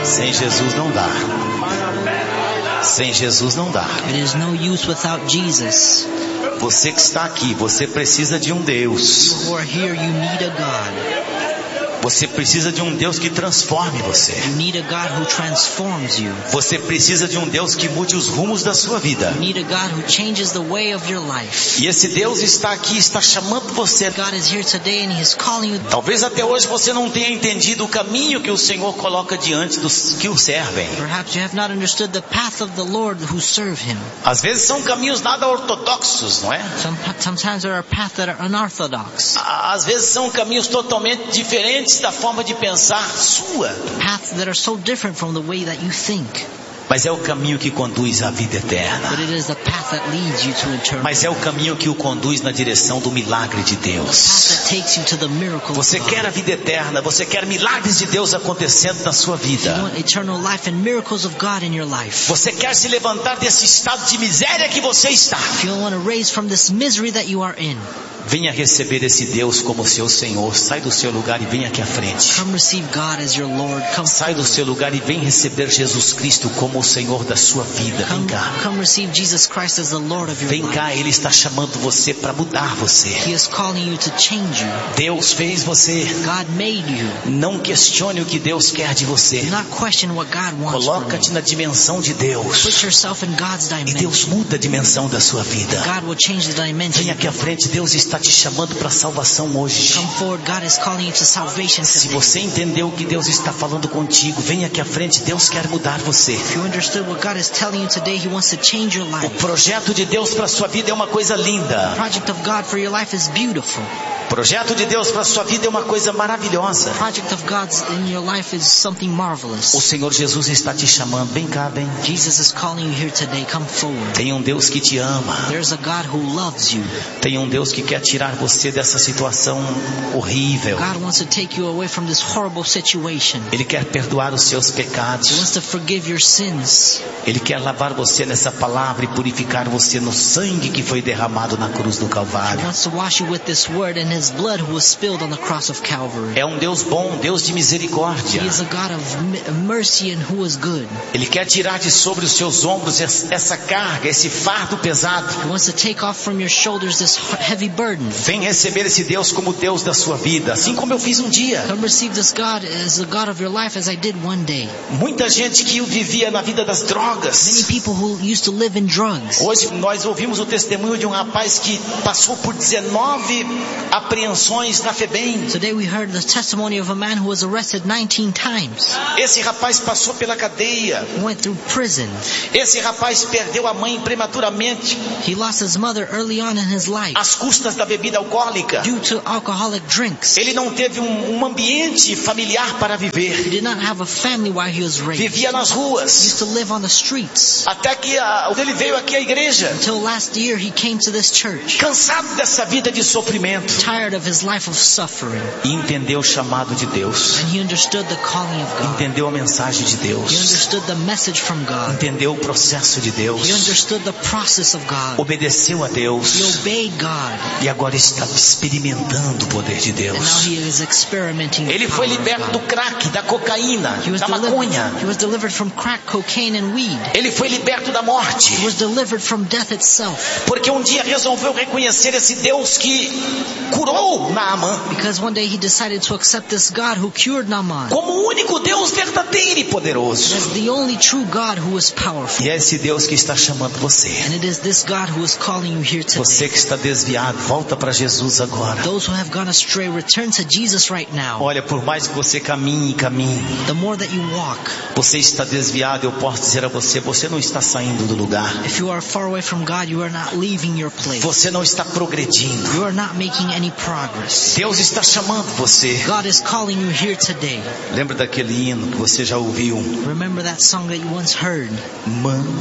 Sem Jesus não dá. Sem Jesus não dá. It is no use without Jesus. Você que está aqui, você precisa de um Deus. You who are here, you need a God. Você precisa de um Deus que transforme você. You need a God who transforms you. Você precisa de um Deus que mude os rumos da sua vida. You need a God who changes the way of your life. E esse Deus está aqui, está chamando você. God is here today and He is calling you. Talvez até hoje você não tenha entendido o caminho que o Senhor coloca diante dos que o servem. Perhaps you have not understood the path of the Lord who serve Him. Às vezes são caminhos nada ortodoxos, não é? Sometimes there are paths that are unorthodox. Às vezes são caminhos totalmente diferentes da forma de pensar sua. Paths that are so different from the way that you think. Mas é o caminho que conduz à vida eterna. But it is the path that leads you to eternity. Mas é o caminho que o conduz na direção do milagre de Deus. The path that takes you to the miracle. Você quer a vida eterna, você quer milagres de Deus acontecendo na sua vida. You want eternal life and miracles of God in your life. Você quer se levantar desse estado de miséria que você está. You want to raise from this misery that you are in. Venha receber esse Deus como seu Senhor. Sai do seu lugar e vem aqui à frente. Come receive God as your Lord. Sai do seu lugar e vem receber Jesus Cristo como o Senhor da sua vida. Vem cá. Come receive Jesus Christ as the Lord of your Vem life. cá, Ele está chamando você para mudar você. He is calling you to change you. Deus fez você. God made you. Não questione o que Deus quer de você. Do not question what God wants from Coloca-te you. na dimensão de Deus. Put yourself in God's E dimension. Deus muda a dimensão da sua vida. God will change the dimension. Vem aqui à frente, Deus está te chamando para a salvação hoje. Come forward, God is calling you to salvation Se today. você entendeu o que Deus está falando contigo, vem aqui à frente, Deus quer mudar você. If you understood what God is telling you today, He wants to change your O life. projeto de Deus para a sua vida é uma coisa The linda. project of God for your life is beautiful. O projeto de Deus para a sua vida é uma coisa maravilhosa. The project of God in your life is something marvelous. O Senhor Jesus está te chamando. Vem cá, vem. Jesus is calling you here today. Come forward. Tem um Deus que te ama. There's a God who loves you. Tem um Deus que quer tirar você dessa situação horrível. God wants to take you away from this horrible situation. Ele quer perdoar os seus He pecados. wants to forgive your sins. Ele quer lavar você nessa palavra e purificar você no sangue que foi derramado na cruz do He Calvário. wants to wash you with this word and His blood who was spilled on the cross of Calvary. É um Deus bom, Deus de misericórdia. He is a God of mercy and who is good. Ele quer tirar de sobre os seus ombros essa carga, esse fardo pesado. He wants to take off from your shoulders this heavy burden. Vem receber esse Deus como Deus da sua vida, assim como eu fiz um dia. Come receive this God as the God of your life as I did one day. Muita gente que vivia na vida das Many drogas. people who used to live in drugs. Hoje nós ouvimos o testemunho de um rapaz que passou por 19 apreensões na FEBEM. Today we heard the testimony of a man who was arrested 19 times. Esse rapaz passou pela cadeia. He went through prison. Esse rapaz perdeu a mãe prematuramente He lost his mother early on in his life às custas da bebida alcoólica. due to alcoholic drinks. Ele não teve um ambiente familiar para He viver. did not have a family while he was raised. Vivia nas He ruas. used to live on the streets. Até que ele veio aqui à igreja, Until last year he came to this church, cansado dessa vida de sofrimento, tired of his life of suffering. e entendeu o chamado de Deus. And he understood the calling of God. Entendeu a mensagem de He Deus. understood the message from God. Entendeu o processo de He Deus. understood the process of God. Obedeceu a He Deus. obeyed God. E agora está experimentando o poder de And now Deus. he is experimenting the Ele power foi of liberto do God. crack, da cocaína, da maconha. He was delivered from crack, cocaine, and weed. Ele foi liberto da morte. He was delivered from death itself. Porque um dia resolveu reconhecer esse Deus que curou Naamã Because one day he decided to accept this God who cured Naaman como o único Deus verdadeiro e poderoso. as the only true God who is powerful. E é esse Deus que está chamando você. And it is this God who is calling you here today. Você que está desviado, volta para Jesus agora. Those who have gone astray, return to Jesus right now. Olha, por mais que você caminhe, The more that you walk, você está desviado, eu posso dizer a você, você não está saindo do lugar. if you are far away from God, you are not leaving your place. Você não está progredindo. You are not making any progress. Deus está chamando você. God is calling you here today. Lembra daquele hino que você já ouviu? Remember that song that you once heard?